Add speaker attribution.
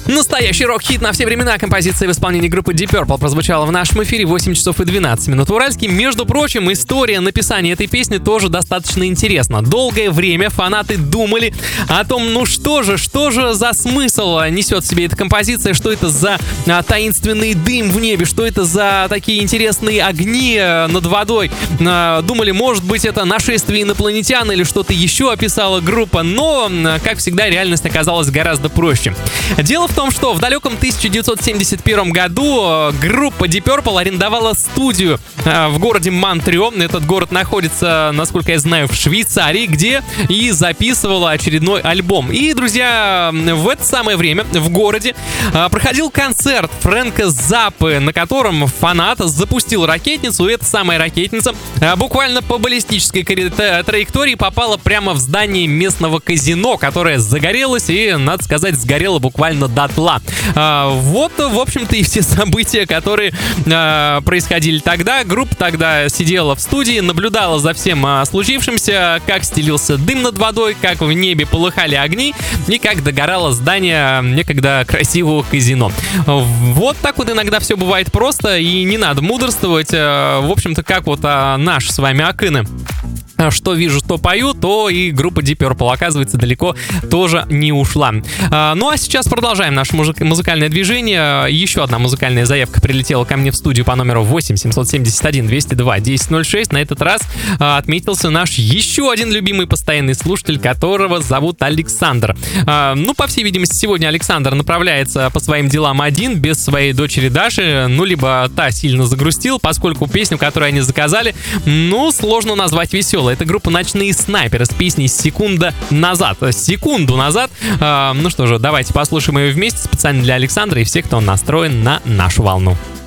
Speaker 1: Настоящий рок-хит на все времена. Композиция в исполнении группы Deep Purple прозвучала в нашем эфире 8 часов и 12 минут. Уральский. Между прочим, история написания этой песни тоже достаточно интересна. Долгое время фанаты думали о том, ну что же за смысл несет в себе эта композиция, что это за таинственный дым в небе, что это за такие интересные огни над водой. Думали, может быть, это нашествие инопланетян или что-то еще описала группа, но, как всегда, реальность оказалась гораздо проще. Дело в том, что в далеком 1971 году группа Deep Purple арендовала студию в городе Монтрео. Этот город находится, насколько я знаю, в Швейцарии, где и записывала очередной альбом. И, друзья, в это самое время в городе проходил концерт Фрэнка Заппы, на котором фанат запустил ракетницу, и эта самая ракетница буквально по баллистической траектории попала прямо в здание местного казино, которое загорелось и, надо сказать, сгорело буквально дотла. Вот, в общем-то, и все события, которые происходили тогда. Группа тогда сидела в студии, наблюдала за всем случившимся, как стелился дым над водой, как в небе полыхали огни и как догорало здание некогда красивого казино. Вот так вот иногда все бывает просто, и не надо мудрствовать. В общем-то, как вот наш с вами Акыны. Что вижу, что пою, то и группа Deep Purple, оказывается, далеко тоже не ушла. Ну а сейчас продолжаем наше музыкальное движение. Еще одна музыкальная заявка прилетела ко мне в студию по номеру 8 771 202 1006. На этот раз отметился наш еще один любимый постоянный слушатель, которого зовут Александр. Ну, по всей видимости, сегодня Александр направляется по своим делам один, без своей дочери Даши. Ну, либо та сильно загрустила, поскольку песню, которую они заказали, ну, сложно назвать веселой. Это группа «Ночные снайперы» с песней «Секунду назад». Ну что же, давайте послушаем ее вместе специально для Александра и всех, кто настроен на нашу волну.